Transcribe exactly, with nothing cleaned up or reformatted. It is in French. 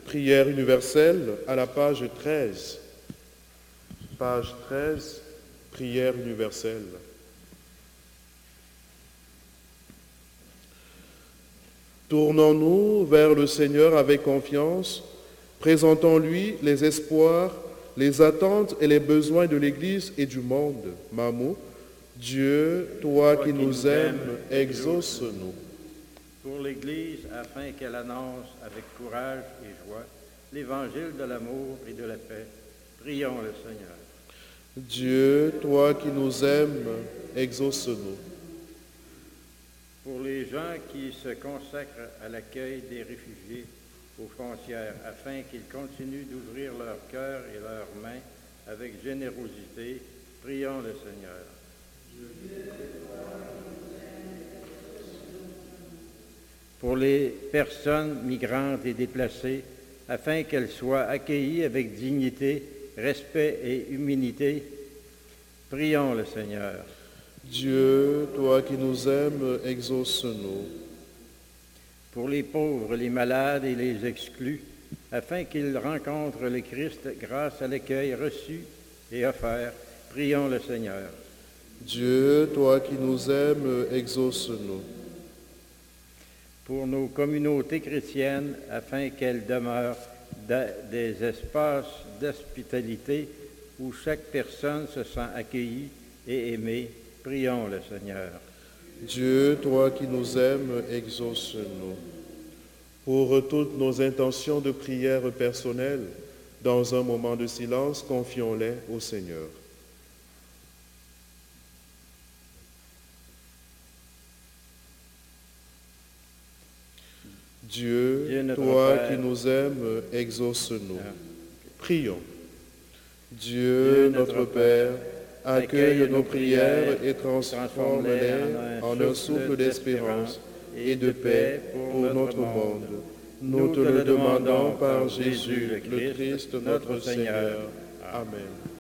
Prière universelle à la page treize. Page treize, prière universelle. Tournons-nous vers le Seigneur avec confiance, présentons-lui les espoirs, les attentes et les besoins de l'Église et du monde. Mamou, Dieu, toi qui nous aimes, exauce-nous. Pour l'Église, afin qu'elle annonce avec courage et joie l'évangile de l'amour et de la paix, prions le Seigneur. Dieu, toi qui nous aimes, exauce-nous. Pour les gens qui se consacrent à l'accueil des réfugiés aux frontières, afin qu'ils continuent d'ouvrir leur cœur et leurs mains avec générosité, prions le Seigneur. Pour les personnes migrantes et déplacées, afin qu'elles soient accueillies avec dignité, respect et humilité, prions le Seigneur. Dieu, toi qui nous aimes, exauce-nous. Pour les pauvres, les malades et les exclus, afin qu'ils rencontrent le Christ grâce à l'accueil reçu et offert, prions le Seigneur. Dieu, toi qui nous aimes, exauce-nous. Pour nos communautés chrétiennes, afin qu'elles demeurent des espaces d'hospitalité où chaque personne se sent accueillie et aimée, prions le Seigneur. Dieu, toi qui nous aimes, exauce-nous. Pour toutes nos intentions de prière personnelles, dans un moment de silence, confions-les au Seigneur. Dieu, Dieu toi Père, qui nous aimes, exauce-nous. Prions. Dieu, Dieu notre Père, accueille nos prières et transforme-les en un souffle d'espérance et de paix pour notre monde. Nous te le demandons par Jésus, le Christ, notre Seigneur. Amen.